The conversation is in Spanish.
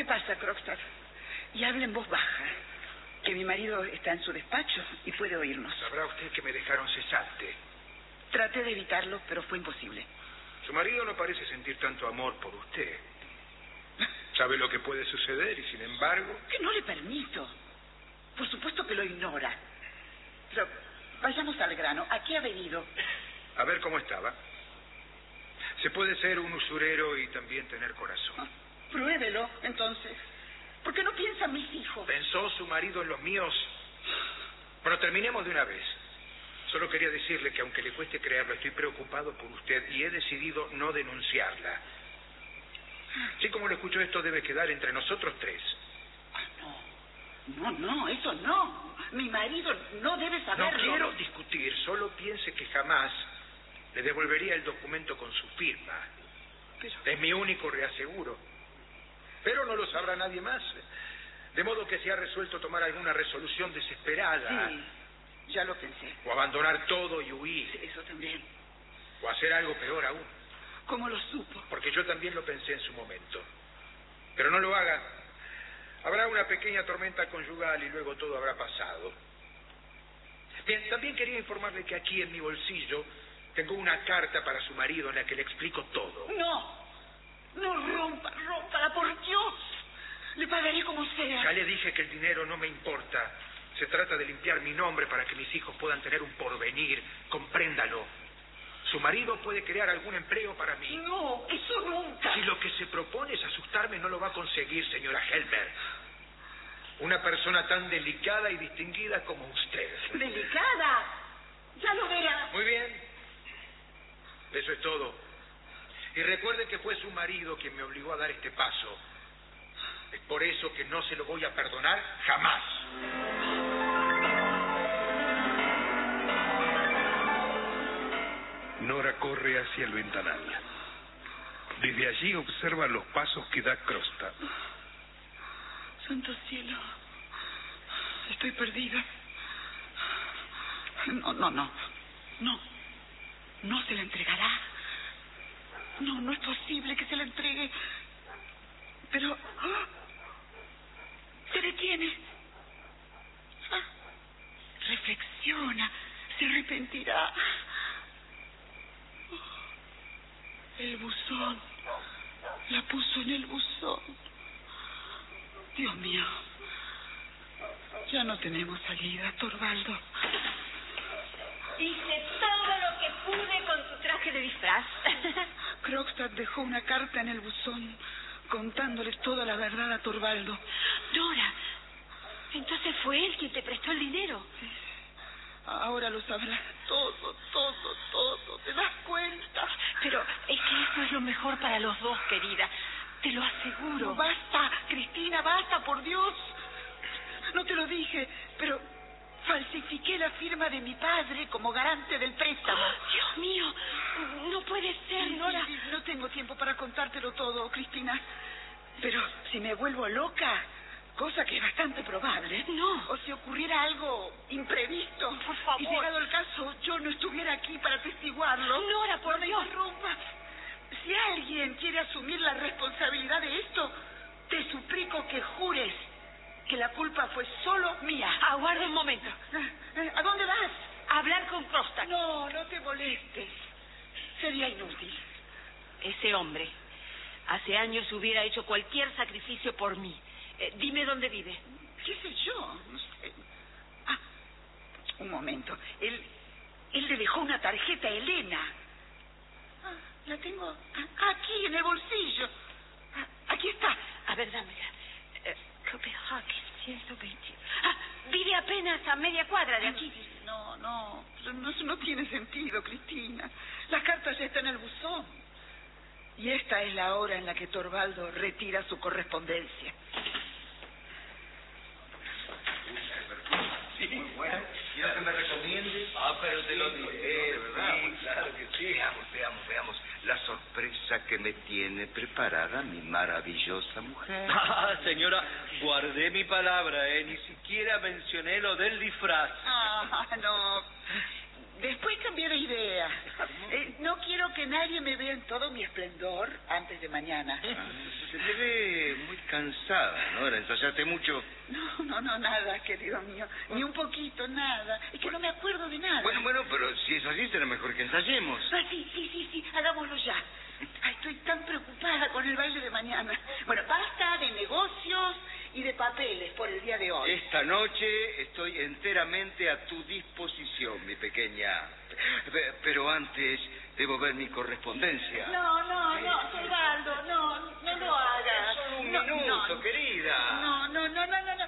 pasa, Krogstad? Y habla en voz baja, que mi marido está en su despacho y puede oírnos. Sabrá usted que me dejaron cesante. Traté de evitarlo, pero fue imposible. Su marido no parece sentir tanto amor por usted. Sabe lo que puede suceder y, sin embargo... Que no le permito. Por supuesto que lo ignora. Pero vayamos al grano. ¿A qué ha venido? A ver cómo estaba. Se puede ser un usurero y también tener corazón. Pruébelo, entonces. ¿Por qué no piensa en mis hijos? ¿Pensó su marido en los míos? Bueno, terminemos de una vez. Solo quería decirle que, aunque le cueste creerlo, estoy preocupado por usted y he decidido no denunciarla. Sí, como lo escucho, esto debe quedar entre nosotros tres. No, eso no. Mi marido no debe saberlo. No quiero discutir, solo piense que jamás le devolvería el documento con su firma. Pero... Es mi único reaseguro. Pero no lo sabrá nadie más. De modo que se ha resuelto tomar alguna resolución desesperada. Sí, ya lo pensé. O abandonar todo y huir. Sí, eso también. O hacer algo peor aún. ¿Cómo lo supo? Porque yo también lo pensé en su momento. Pero no lo haga. Habrá una pequeña tormenta conyugal y luego todo habrá pasado. Bien, también quería informarle que aquí en mi bolsillo tengo una carta para su marido en la que le explico todo. No rómpala, por Dios. Le pagaré como sea. Ya le dije que el dinero no me importa. Se trata de limpiar mi nombre para que mis hijos puedan tener un porvenir. Compréndalo. Su marido puede crear algún empleo para mí. No, eso nunca. Si lo que se propone es asustarme, no lo va a conseguir, señora Helmer. Una persona tan delicada y distinguida como usted. ¿Delicada? Ya lo verá. Muy bien. Eso es todo. Y recuerde que fue su marido quien me obligó a dar este paso. Es por eso que no se lo voy a perdonar jamás. Nora corre hacia el ventanal. Desde allí observa los pasos que da Krogstad. Santo cielo. Estoy perdida. No se la entregará. No es posible que se la entregue. Pero... se detiene. Reflexiona. Se arrepentirá. El buzón. La puso en el buzón. Dios mío. Ya no tenemos salida, Torvaldo. Hice todo lo que pude con tu traje de disfraz. Krogstad dejó una carta en el buzón contándole toda la verdad a Torvaldo. Nora, entonces fue él quien te prestó el dinero. Sí. Ahora lo sabrá. Todo. ¿Te das cuenta? Pero es que eso es lo mejor para los dos, querida. Te lo aseguro. No, basta, Cristina, basta, por Dios. No te lo dije, pero falsifiqué la firma de mi padre como garante del préstamo. Oh, Dios mío, no puede ser, Nora. Sí, no tengo tiempo para contártelo todo, Cristina. Pero si me vuelvo loca, cosa que es bastante probable. No. O si ocurriera algo imprevisto. Por favor. Y llegado el caso, yo no estuviera aquí para atestiguarlo. Nora, por Dios. No me interrumpas. Si alguien quiere asumir la responsabilidad de esto, te suplico que jures que la culpa fue solo mía. Aguarda un momento. ¿A dónde vas? A hablar con Krogstad. No te molestes. Sería inútil. Ese hombre hace años hubiera hecho cualquier sacrificio por mí. Dime dónde vive. ¿Qué sé yo? No sé. Un momento. Él le dejó una tarjeta a Elena. La tengo aquí en el bolsillo. Aquí está. A ver, dámela. Copenhague 120. Vive apenas a media cuadra de aquí. Eso no tiene sentido, Cristina. La carta ya está en el buzón. Y esta es la hora en la que Torvaldo retira su correspondencia. Sí, muy bueno. ¿Quiero que me recomiendes? Pero te lo diré, ¿verdad? sí, claro que sí. Veamos. La sorpresa que me tiene preparada mi maravillosa mujer. Señora, guardé mi palabra, Ni siquiera mencioné lo del disfraz. No. Después cambié de idea. No quiero que nadie me vea en todo mi esplendor antes de mañana. Se te ve muy cansada, ¿no? ¿Ensayaste mucho? No, nada, querido mío. Ni un poquito, nada. Es que no me acuerdo de nada. Bueno, pero si es así, será mejor que ensayemos. Ah, sí, hagámoslo ya. Ay, estoy tan preocupada con el baile de mañana. Bueno, basta de negocios y de papeles por el día de hoy. Esta noche estoy enteramente a tu disposición, mi pequeña. Pero antes debo ver mi correspondencia. No, Osvaldo, no lo hagas. Solo un minuto, querida. No.